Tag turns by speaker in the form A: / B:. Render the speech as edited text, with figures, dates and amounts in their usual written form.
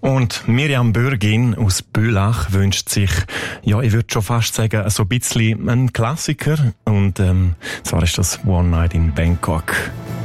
A: Und Miriam Bürgin aus Bülach wünscht sich, ja, ich würde schon fast sagen, so ein bisschen einen Klassiker. Und zwar ist das One Night in Bangkok.